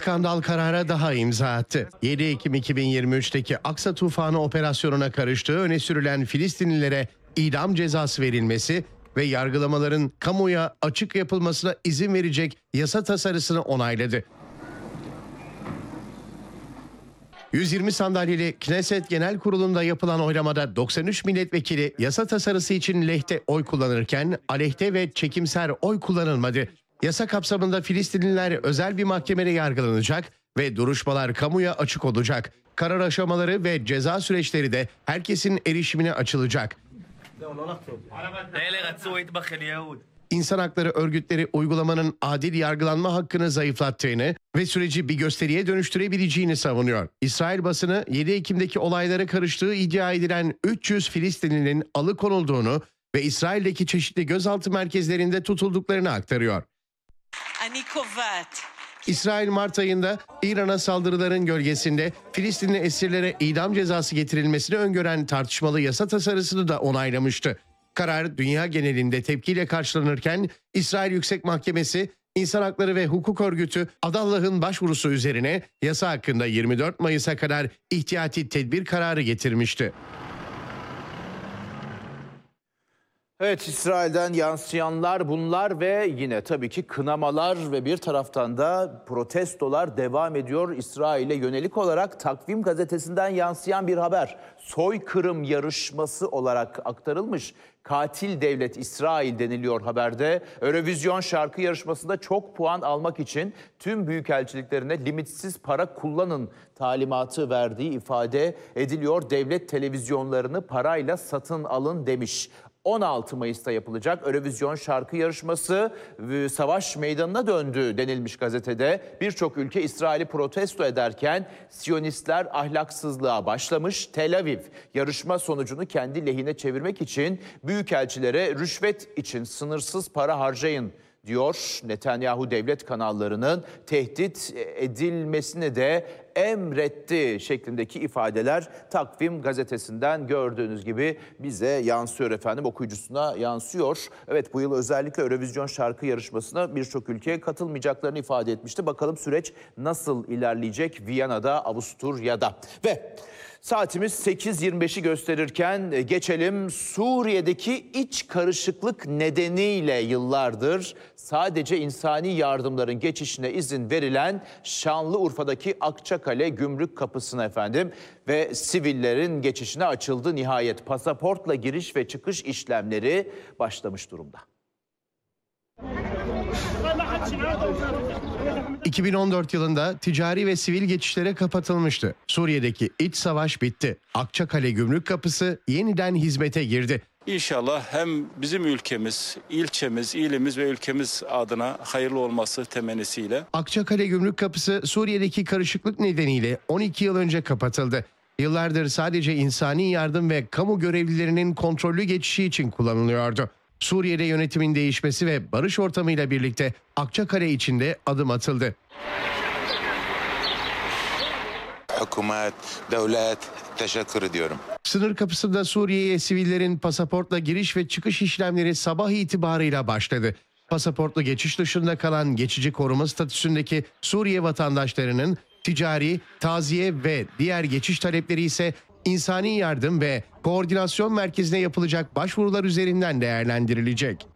skandal karara daha imza attı. 7 Ekim 2023'teki Aksa Tufanı operasyonuna karıştığı öne sürülen Filistinlilere idam cezası verilmesi ve yargılamaların kamuya açık yapılmasına izin verecek yasa tasarısını onayladı. 120 sandalyeli Knesset Genel Kurulu'nda yapılan oylamada 93 milletvekili yasa tasarısı için lehte oy kullanırken aleyhte ve çekimser oy kullanılmadı. Yasa kapsamında Filistinliler özel bir mahkemede yargılanacak ve duruşmalar kamuya açık olacak. Karar aşamaları ve ceza süreçleri de herkesin erişimine açılacak. İnsan hakları örgütleri uygulamanın adil yargılanma hakkını zayıflattığını ve süreci bir gösteriye dönüştürebileceğini savunuyor. İsrail basını 7 Ekim'deki olaylara karıştığı iddia edilen 300 Filistinlinin alıkonulduğunu ve İsrail'deki çeşitli gözaltı merkezlerinde tutulduklarını aktarıyor. İsrail Mart ayında İran'a saldırıların gölgesinde Filistinli esirlere idam cezası getirilmesini öngören tartışmalı yasa tasarısını da onaylamıştı. Karar dünya genelinde tepkiyle karşılanırken İsrail Yüksek Mahkemesi, İnsan Hakları ve Hukuk Örgütü Adallah'ın başvurusu üzerine yasa hakkında 24 Mayıs'a kadar ihtiyati tedbir kararı getirmişti. Evet, İsrail'den yansıyanlar bunlar ve yine tabii ki kınamalar ve bir taraftan da protestolar devam ediyor. İsrail'e yönelik olarak Takvim gazetesinden yansıyan bir haber. Soykırım yarışması olarak aktarılmış. Katil devlet İsrail deniliyor haberde. Eurovision şarkı yarışmasında çok puan almak için tüm büyükelçiliklerine limitsiz para kullanın talimatı verdiği ifade ediliyor. Devlet televizyonlarını parayla satın alın demiş. 16 Mayıs'ta yapılacak Eurovision şarkı yarışması savaş meydanına döndü denilmiş gazetede. Birçok ülke İsrail'i protesto ederken Siyonistler ahlaksızlığa başlamış. Tel Aviv yarışma sonucunu kendi lehine çevirmek için büyükelçilere rüşvet için sınırsız para harcayın diyor. Netanyahu devlet kanallarının tehdit edilmesini de emretti şeklindeki ifadeler Takvim gazetesinden gördüğünüz gibi bize yansıyor efendim, okuyucusuna yansıyor. Evet, bu yıl özellikle Eurovision şarkı yarışmasına birçok ülke katılmayacaklarını ifade etmişti. Bakalım süreç nasıl ilerleyecek Viyana'da, Avusturya'da. Ve saatimiz 8.25'i gösterirken geçelim Suriye'deki iç karışıklık nedeniyle yıllardır sadece insani yardımların geçişine izin verilen Şanlıurfa'daki Akçakale Gümrük Kapısı'na efendim ve sivillerin geçişine açıldı nihayet. Pasaportla giriş ve çıkış işlemleri başlamış durumda. 2014 yılında ticari ve sivil geçişlere kapatılmıştı. Suriye'deki iç savaş bitti. Akçakale Gümrük Kapısı yeniden hizmete girdi. İnşallah hem bizim ülkemiz, ilçemiz, ilimiz ve ülkemiz adına hayırlı olması temennisiyle. Akçakale Gümrük Kapısı Suriye'deki karışıklık nedeniyle 12 yıl önce kapatıldı. Yıllardır sadece insani yardım ve kamu görevlilerinin kontrollü geçişi için kullanılıyordu. Suriye'de yönetimin değişmesi ve barış ortamıyla birlikte Akçakale içinde adım atıldı. Hükümet, devlet, teşekkür ediyorum. Sınır kapısında Suriye'ye sivillerin pasaportla giriş ve çıkış işlemleri sabah itibarıyla başladı. Pasaportlu geçiş dışında kalan geçici koruma statüsündeki Suriye vatandaşlarının ticari, taziye ve diğer geçiş talepleri ise insani yardım ve koordinasyon merkezine yapılacak başvurular üzerinden değerlendirilecek.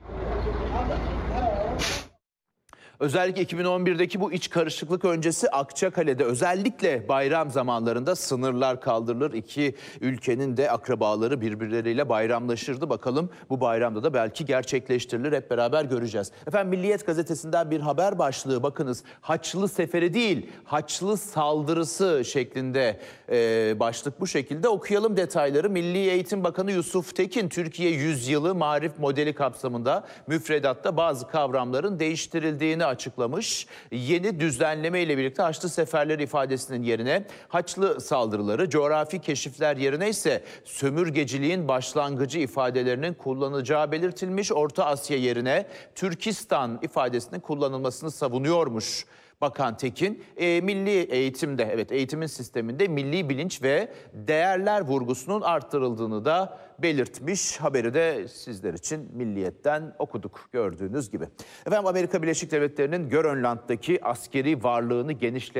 Özellikle 2011'deki bu iç karışıklık öncesi Akçakale'de özellikle bayram zamanlarında sınırlar kaldırılır. İki ülkenin de akrabaları birbirleriyle bayramlaşırdı. Bakalım bu bayramda da belki gerçekleştirilir, hep beraber göreceğiz. Efendim Milliyet gazetesinden bir haber başlığı, bakınız, Haçlı Seferi değil Haçlı saldırısı şeklinde başlık bu şekilde. Okuyalım detayları. Milli Eğitim Bakanı Yusuf Tekin Türkiye Yüzyılı Marif Modeli kapsamında müfredatta bazı kavramların değiştirildiğini açıklamış. Yeni düzenleme ile birlikte Haçlı Seferleri ifadesinin yerine Haçlı saldırıları, coğrafi keşifler yerine ise sömürgeciliğin başlangıcı ifadelerinin kullanılacağı belirtilmiş. Orta Asya yerine Türkistan ifadesinin kullanılmasını savunuyormuş Bakan Tekin. Milli eğitimde, evet, eğitimin sisteminde milli bilinç ve değerler vurgusunun arttırıldığını da belirtmiş. Haberi de sizler için Milliyet'ten okuduk gördüğünüz gibi. Efendim Amerika Birleşik Devletleri'nin Grönland'daki askeri varlığını genişletmesi